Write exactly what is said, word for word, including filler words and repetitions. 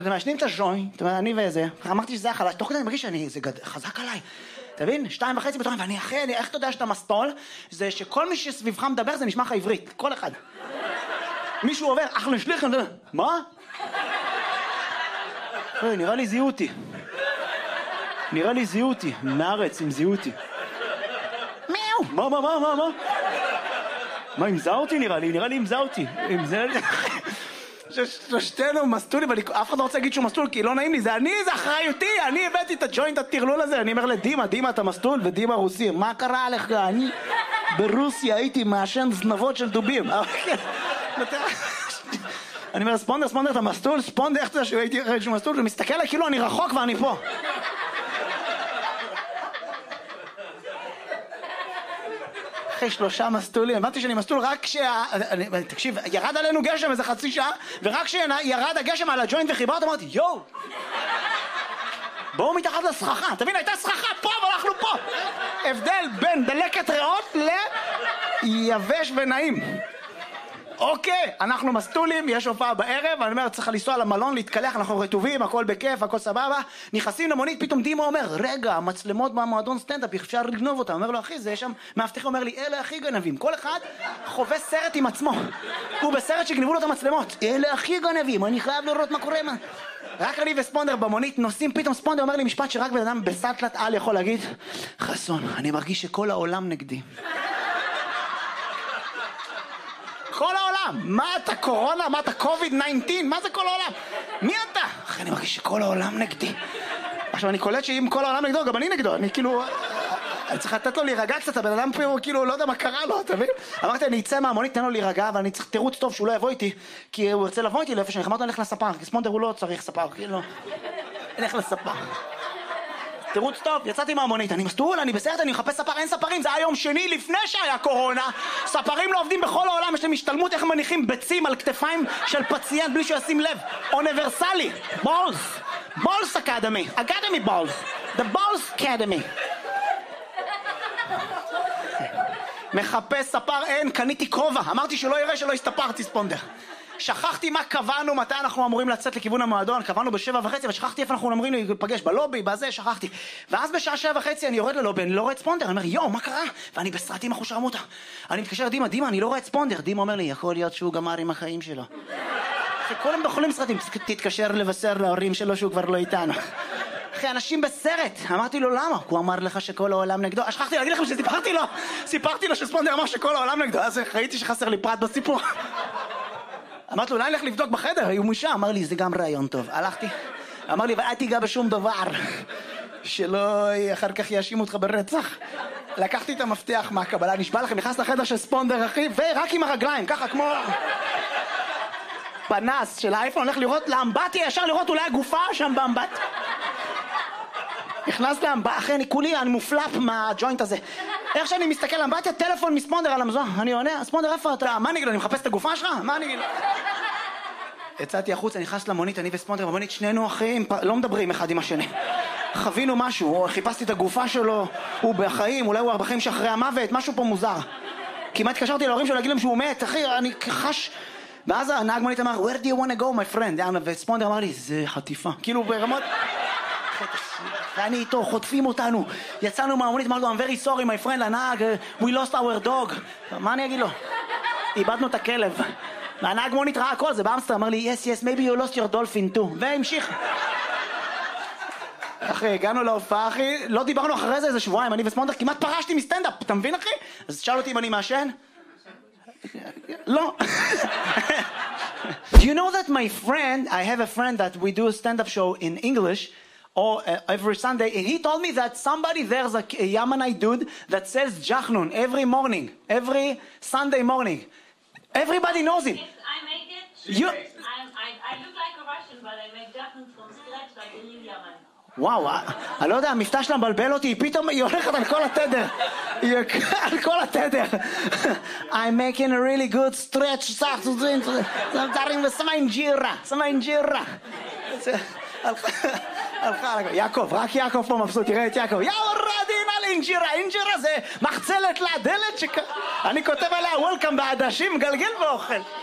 אתם מעשנים את הג'וינט, אני וזה, אמרתי שזה היה חלש, תוך כדי אני מרגיש שאני, זה חזק עליי, תבין? שתיים וחצי בתורן, ואני אחרי, איך אתה יודע שאתה מסטול? זה שכל מי שסביבך מדבר זה נשמע לך עברית, כל אחד. מישהו עובר, אחלה שליח, מה? נראה לי זיהו אותי. נראה לי זיהו אותי, מארץ, אם זיהו אותי. מיהו? מה, מה, מה, מה, מה? מה, אם זהו אותי נראה לי? נראה לי אם זהו אותי. אם זה... שלושתנו מסטולים, אף אחד לא רוצה להגיד שהוא מסטול, כי לא נעים לי, זה אני, זה אחריותי, אני הבאתי את הג'וינט, הטרלול הזה, אני אומר לדימה, דימה אתה מסטול, ודימה רוסי, מה קרה לך? אני ברוסיה הייתי מעשן זנבות של דובים. אני אומר, ספונדר, ספונדר, אתה מסטול? ספונדר, איך אתה יודע שהייתי אחרי שהוא מסטול? הוא מסתכל עליי כאילו אני רחוק ואני פה. אחרי שלושה מסטולים, הבנתי שאני מסטול רק כשה... תקשיב, ירד עלינו גשם איזה חצי שעה, ורק כשירד הגשם על הג'וינט וחיבר אותו, אמרתי, יואו! בואו מתחת לסככה, תבין, הייתה סככה פה, אבל אנחנו פה! הבדל בין דלקת ריאות ליבש ונעים. אוקיי, אנחנו מסטולים, יש הופעה בערב, אני אומר, צריך לנסוע למלון, להתקלח, אנחנו רטובים, הכל בכיף, הכל סבבה. נכנסים למונית, פתאום דימה אומר, רגע, המצלמות במועדון סטנדאפ, אפשר לגנוב אותם. אומר לו, אחי, זה שם, מאבטח אומר לי, אלה הכי גנבים. כל אחד חווה סרט עם עצמו. הוא בסרט שגנבו לו את המצלמות. אלה הכי גנבים, אני חייב לראות מה קורה. רק אני וספונדר במונית נוסעים, פתאום ספונדר אומר לי משפט שרק בן אדם בסטלת על יכול להגיד, חסון, אני מרגיש שכל העולם נגדי. כל העולם, מה אתה קורונה, מה אתה קוביד תשע עשרה, מה זה כל העולם? מי אתה? אחי, אני מרגיש שכל העולם נגדי. עכשיו אני קולט שאם כל העולם נגדו, גם אני נגדו, אני כאילו, אני צריך לתת לו להירגע קצת, הבן אדם פה כאילו לא יודע מה קרה לו, אתה מבין? אמרתי, אני אצא מהמונית, תן לו להירגע, אבל אני צריך תירוץ טוב שהוא לא יבוא איתי, כי הוא ירצה לבוא איתי לאיפה שאני, אמרתי, אני הולך לספר, כי ספונדר הוא לא צריך ספר, כאילו, הולך לספר. תירוץ טוב, יצאתי מהמונית, אני מסטול, אני בסרט, אני מחפש ספר, אין ספרים, זה היה יום שני לפני שהיה קורונה, ספרים לא עובדים בכל העולם, יש להם השתלמות איך מניחים ביצים על כתפיים של פציינט בלי שהוא ישים לב, אוניברסלי, בולס, בולס אקדמי, אקדמי בולס, the בולס אקדמי. מחפש ספר, אין, קניתי כובע, אמרתי שלא יראה שלא הסתפרתי ספונדר. שכחתי מה קבענו, מתי אנחנו אמורים לצאת לכיוון המועדון, קבענו בשבע וחצי, ושכחתי איפה אנחנו אמורים להיפגש, בלובי, בזה, שכחתי. ואז בשעה שבע וחצי אני יורד ללובי, אני לא רואה את ספונדר, אני אומר, יואו, מה קרה? ואני בסרטים אחוש רמותה. אני מתקשר דימה, דימה, אני לא רואה את ספונדר. דימה אומר לי, יכול להיות שהוא גמר עם החיים שלו. כל הם בחולים סרטים, תתקשר לבשר להורים שלו שהוא כבר לא איתנו. אחי, אנשים בסרט. אמרתי לו, למה? הוא אמר לך שכל העולם נגדו. שכחתי להגיד לכם שסיפרתי לו, סיפרתי לו שספונדר אמר שכל העולם נגדו. אז ראיתי שחסר לי פרט בסיפור. אמרתי לו, אולי נלך לבדוק בחדר, היו מושה, אמר לי, זה גם רעיון טוב. הלכתי, אמר לי, ואל תיגע בשום דבר, שלא אחר כך יאשימו אותך ברצח. לקחתי את המפתח מהקבלה, נשבע לכם, נכנס לחדר של ספונדר, אחי, ורק עם הרגליים, ככה כמו פנס של האייפון, הולך לראות לאמבטיה, ישר לראות אולי הגופה שם באמבט. נכנס לאמבטיה, אחי, אני כולי, אני מופלפ מהג'וינט הזה. איך שאני מסתכל לאמבטיה, טלפון מספונדר על המזון. אני עונה, ספונדר, איפה אתה? מה נגיד לו, אני מחפש את הגופה שלך? מה נגיד לו? יצאתי החוץ, אני נכנס למונית, אני וספונדר במונית, שנינו אחים, לא מדברים אחד עם השני. חווינו משהו, חיפשתי את הגופה שלו, הוא בחיים, אולי הוא בחיים שאחרי המוות, משהו פה מוזר. כמעט התקשרתי להורים שלו להגיד להם שהוא מת, אחי, אני חש... ואז הנהג מונית אמר, where do you want to go, my friend? וספונדר אמר לי, זה חטיפה. כאילו ברמות... ואני איתו, חוטפים אותנו, יצאנו מהמונית, אמרנו, I'm very sorry my friend, לנהג, we lost our dog. מה אני אגיד לו? איבדנו את הכלב. והנהג מונית ראה הכל, זה באמסטר, אמר לי, yes, yes, maybe you lost your dolphin too. והמשיך. אחי, הגענו להופעה, אחי, לא דיברנו אחרי זה איזה שבועיים, אני וספונדר כמעט פרשתי מסטנדאפ, אתה מבין, אחי? אז שאל אותי אם אני מעשן? לא. Do you know that my friend, I have a friend that we do a stand-up show in English, or uh, every Sunday, and he told me that somebody there's a, a Yemenite dude that sells jachnun every morning, every Sunday morning. Everybody knows him. Yes, I make it. You... I, I, I look like a Russian, but I make jachnun from scratch like a real Yemen. וואו, אני לא יודע, המבטא שלה מבלבל אותי, פתאום היא הולכת על כל התדר. היא על כל התדר. I'm making a really good stretch, סך, תרים ושמה אינג'ירה, שמה אינג'ירה. הלכה, יעקב, רק יעקב פה מבסוט, תראה את יעקב. יאו רדין על אינג'ירה, אינג'ירה זה מחצלת לדלת שכ... אני כותב עליה וולקאם בעדשים, גלגל ואוכל.